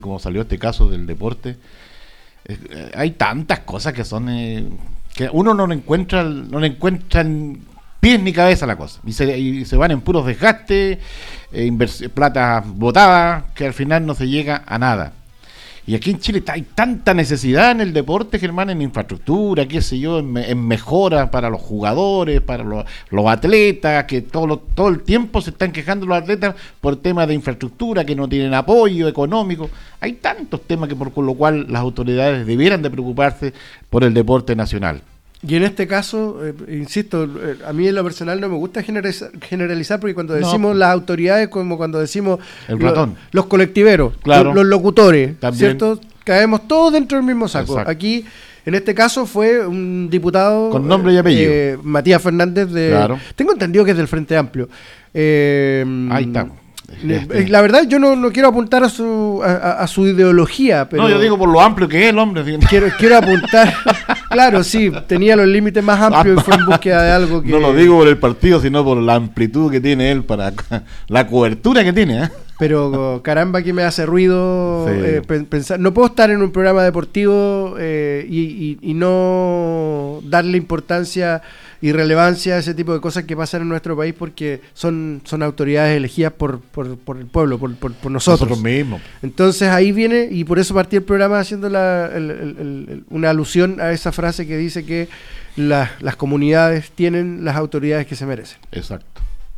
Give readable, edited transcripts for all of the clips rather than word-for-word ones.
como salió este caso del deporte, hay tantas cosas que son que uno no le encuentran pies ni cabeza a la cosa, y se van en puros desgastes, plata botada, que al final no se llega a nada. Y aquí en Chile hay tanta necesidad en el deporte, Germán, en infraestructura, qué sé yo, en mejora para los jugadores, para los atletas, que todo el tiempo se están quejando los atletas por temas de infraestructura, que no tienen apoyo económico. Hay tantos temas con lo cual las autoridades debieran de preocuparse por el deporte nacional. Y en este caso, insisto, a mí en lo personal no me gusta generalizar, porque cuando decimos las autoridades, como cuando decimos el ratón, los colectiveros, claro, los locutores, también, ¿cierto? Caemos todos dentro del mismo saco. Exacto. Aquí, en este caso, fue un diputado con nombre y apellido, Matías Fernández, claro, tengo entendido que es del Frente Amplio. Ahí está. La verdad, yo no quiero apuntar a su ideología, pero... No, yo digo por lo amplio que es el hombre. Quiero apuntar... Claro, sí, tenía los límites más amplios y fue en búsqueda de algo que... No lo digo por el partido, sino por la amplitud que tiene él, para la cobertura que tiene, Pero caramba, que me hace ruido, sí, pensar. No puedo estar en un programa deportivo y no darle importancia y relevancia a ese tipo de cosas que pasan en nuestro país, porque son autoridades elegidas por el pueblo, por nosotros mismos. Entonces ahí viene, y por eso partí el programa haciendo una alusión a esa frase que dice que las comunidades tienen las autoridades que se merecen. Exacto.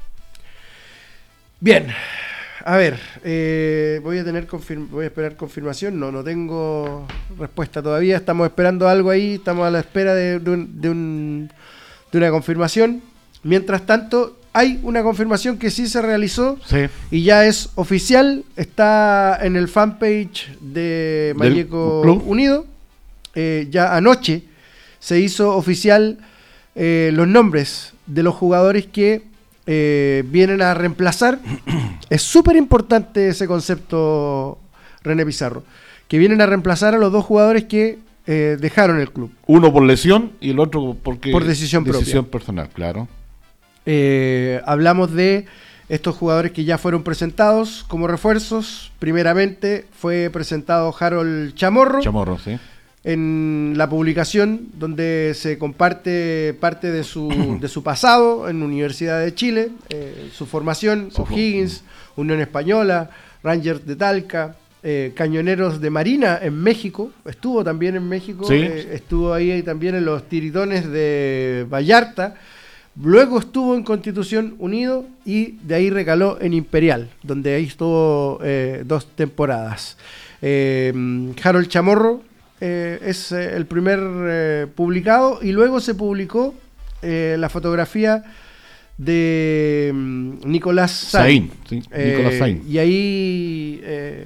Bien. A ver, voy a esperar confirmación. No tengo respuesta todavía. Estamos esperando algo ahí. Estamos a la espera de una confirmación. Mientras tanto, hay una confirmación que sí se realizó, sí, y ya es oficial. Está en el fanpage de Mayeco Unido. Ya anoche se hizo oficial los nombres de los jugadores que vienen a reemplazar. Es súper importante ese concepto, René Pizarro, que vienen a reemplazar a los dos jugadores que dejaron el club. Uno por lesión y el otro por decisión personal, claro. Hablamos de estos jugadores que ya fueron presentados como refuerzos. Primeramente fue presentado Harold Chamorro, sí, en la publicación donde se comparte parte de su pasado en Universidad de Chile, su formación, O'Higgins, Unión Española, Rangers de Talca, Cañoneros de Marina en México, estuvo también en México, sí, estuvo ahí también en los Tiritones de Vallarta, luego estuvo en Constitución Unido y de ahí recaló en Imperial, donde ahí estuvo 2 temporadas. Harold Chamorro es el primer publicado, y luego se publicó la fotografía de Nicolás Saín. Nicolás Saín. Y ahí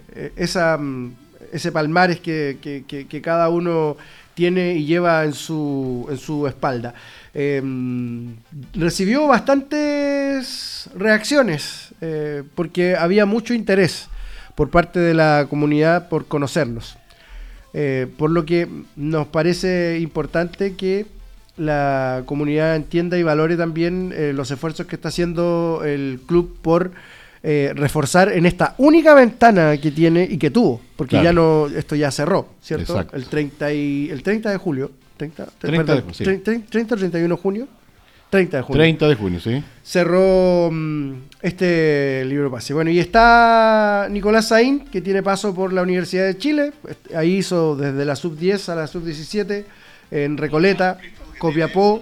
ese palmares que cada uno tiene y lleva en su espalda. Recibió bastantes reacciones porque había mucho interés por parte de la comunidad por conocerlos. Por lo que nos parece importante que la comunidad entienda y valore también los esfuerzos que está haciendo el club por reforzar en esta única ventana que tiene y que tuvo, porque claro, esto ya cerró, ¿cierto? Exacto. El 30 de julio, 30 o 31 de junio. 30 de junio. 30 de junio, sí. Cerró este libro pase. Bueno, y está Nicolás Saín, que tiene paso por la Universidad de Chile. Ahí hizo desde la sub-10 a la sub-17 en Recoleta, Copiapó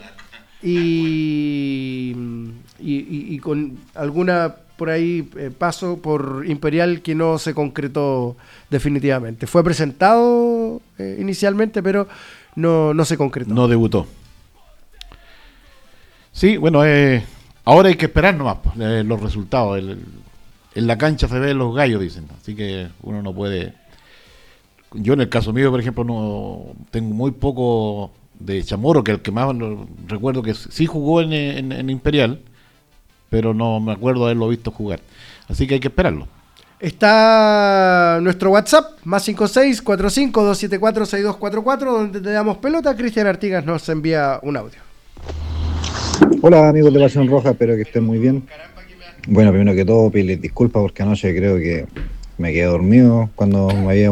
y con alguna por ahí paso por Imperial que no se concretó definitivamente. Fue presentado inicialmente, pero no se concretó. No debutó. Sí, bueno, ahora hay que esperar nomás los resultados. En la cancha se ven los gallos, dicen. Así que uno no puede... Yo en el caso mío, por ejemplo, no tengo muy poco de Chamorro, que el que más recuerdo que sí jugó en Imperial, pero no me acuerdo haberlo visto jugar. Así que hay que esperarlo. Está nuestro WhatsApp, más 5645-274-6244, donde te damos pelota. Cristian Artigas nos envía un audio. Hola amigos de Pasión Roja, espero que estén muy bien. Bueno, primero que todo, pedirles disculpas porque anoche creo que me quedé dormido cuando me había